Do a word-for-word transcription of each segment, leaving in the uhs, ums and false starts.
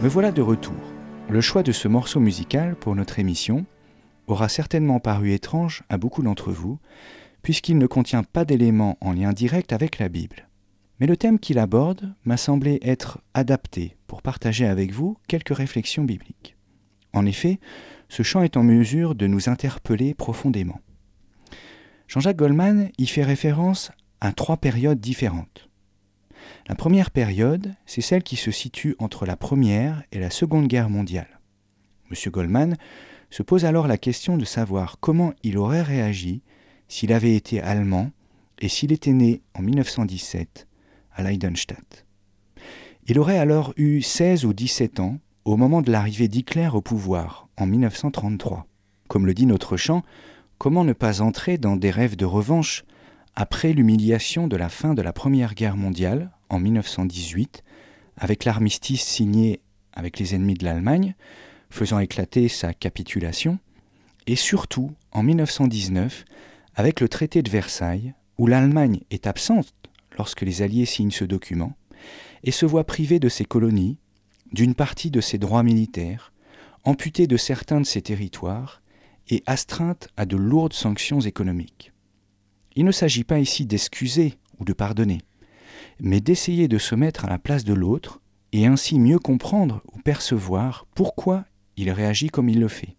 Me voilà de retour. Le choix de ce morceau musical pour notre émission aura certainement paru étrange à beaucoup d'entre vous, puisqu'il ne contient pas d'éléments en lien direct avec la Bible. Mais le thème qu'il aborde m'a semblé être adapté pour partager avec vous quelques réflexions bibliques. En effet, ce chant est en mesure de nous interpeller profondément. Jean-Jacques Goldman y fait référence à trois périodes différentes. La première période, c'est celle qui se situe entre la Première et la Seconde Guerre mondiale. M. Goldman se pose alors la question de savoir comment il aurait réagi s'il avait été allemand et s'il était né en dix-neuf cent dix-sept à Leidenstadt. Il aurait alors eu seize ou dix-sept ans au moment de l'arrivée d'Hitler au pouvoir en dix-neuf cent trente-trois. Comme le dit notre chant, comment ne pas entrer dans des rêves de revanche après l'humiliation de la fin de la Première Guerre mondiale en dix-neuf cent dix-huit, avec l'armistice signé avec les ennemis de l'Allemagne, faisant éclater sa capitulation, et surtout en dix-neuf cent dix-neuf, avec le traité de Versailles, où l'Allemagne est absente lorsque les Alliés signent ce document, et se voit privée de ses colonies, d'une partie de ses droits militaires, amputée de certains de ses territoires, et astreinte à de lourdes sanctions économiques. Il ne s'agit pas ici d'excuser ou de pardonner, mais d'essayer de se mettre à la place de l'autre et ainsi mieux comprendre ou percevoir pourquoi il réagit comme il le fait.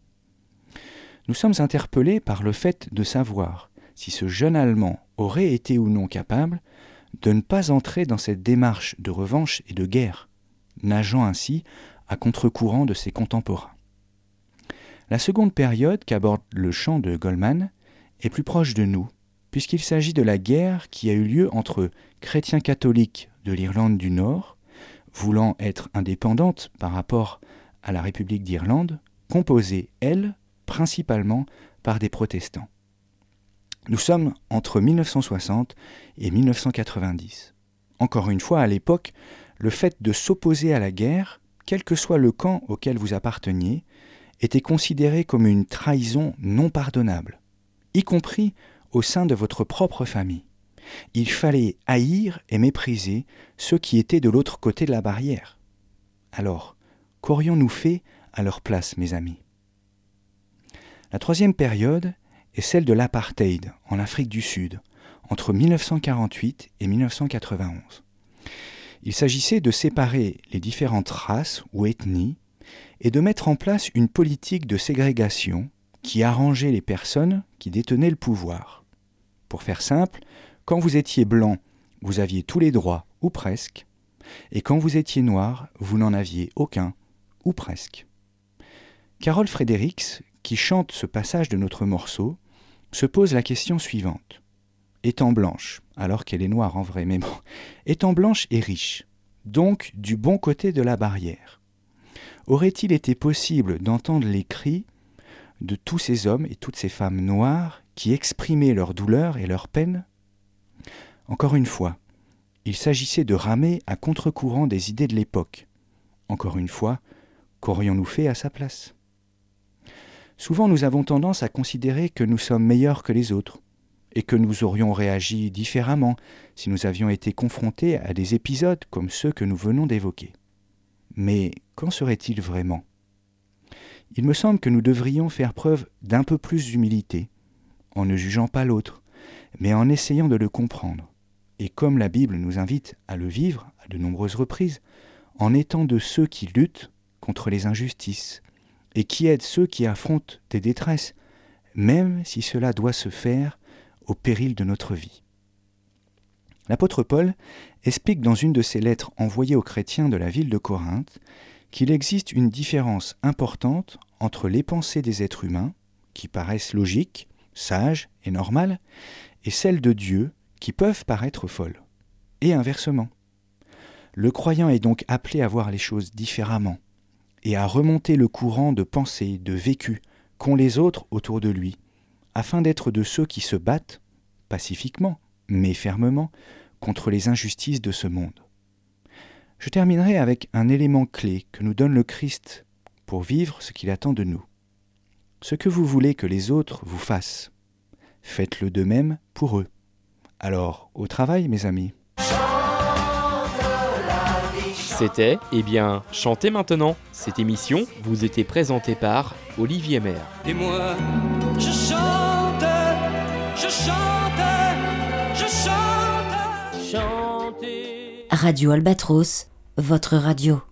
Nous sommes interpellés par le fait de savoir si ce jeune Allemand aurait été ou non capable de ne pas entrer dans cette démarche de revanche et de guerre, nageant ainsi à contre-courant de ses contemporains. La seconde période qu'aborde le chant de Goldman est plus proche de nous, puisqu'il s'agit de la guerre qui a eu lieu entre chrétiens catholiques de l'Irlande du Nord, voulant être indépendante par rapport à la République d'Irlande, composée, elle, principalement par des protestants. Nous sommes entre dix-neuf cent soixante et dix-neuf cent quatre-vingt-dix. Encore une fois, à l'époque, le fait de s'opposer à la guerre, quel que soit le camp auquel vous apparteniez, était considéré comme une trahison non pardonnable, y compris au sein de votre propre famille. Il fallait haïr et mépriser ceux qui étaient de l'autre côté de la barrière. Alors, qu'aurions-nous fait à leur place, mes amis ? La troisième période est celle de l'apartheid en Afrique du Sud, entre dix-neuf cent quarante-huit et dix-neuf cent quatre-vingt-onze. Il s'agissait de séparer les différentes races ou ethnies et de mettre en place une politique de ségrégation qui arrangeait les personnes qui détenaient le pouvoir. Pour faire simple, quand vous étiez blanc, vous aviez tous les droits, ou presque, et quand vous étiez noir, vous n'en aviez aucun, ou presque. Carol Fredericks, qui chante ce passage de notre morceau, se pose la question suivante. Étant blanche, alors qu'elle est noire en vrai, mais bon, étant blanche et riche, donc du bon côté de la barrière, aurait-il été possible d'entendre les cris de tous ces hommes et toutes ces femmes noires qui exprimaient leur douleur et leur peine ? Encore une fois, il s'agissait de ramer à contre-courant des idées de l'époque. Encore une fois, qu'aurions-nous fait à sa place ? Souvent, nous avons tendance à considérer que nous sommes meilleurs que les autres et que nous aurions réagi différemment si nous avions été confrontés à des épisodes comme ceux que nous venons d'évoquer. Mais qu'en serait-il vraiment ? Il me semble que nous devrions faire preuve d'un peu plus d'humilité, en ne jugeant pas l'autre, mais en essayant de le comprendre. Et comme la Bible nous invite à le vivre à de nombreuses reprises, en étant de ceux qui luttent contre les injustices et qui aident ceux qui affrontent des détresses, même si cela doit se faire au péril de notre vie. L'apôtre Paul explique dans une de ses lettres envoyées aux chrétiens de la ville de Corinthe qu'il existe une différence importante entre les pensées des êtres humains, qui paraissent logiques, sages et normales, et celles de Dieu, qui peuvent paraître folles, et inversement. Le croyant est donc appelé à voir les choses différemment, et à remonter le courant de pensée, de vécu qu'ont les autres autour de lui, afin d'être de ceux qui se battent, pacifiquement, mais fermement, contre les injustices de ce monde. Je terminerai avec un élément clé que nous donne le Christ pour vivre ce qu'il attend de nous. Ce que vous voulez que les autres vous fassent, faites-le de même pour eux. Alors, au travail, mes amis. Chante la vie. C'était, eh bien, Chantez maintenant. Cette émission vous était présentée par Olivier Maire. Et moi, je chante, je chante, je chante, chanter. Radio Albatros, votre radio.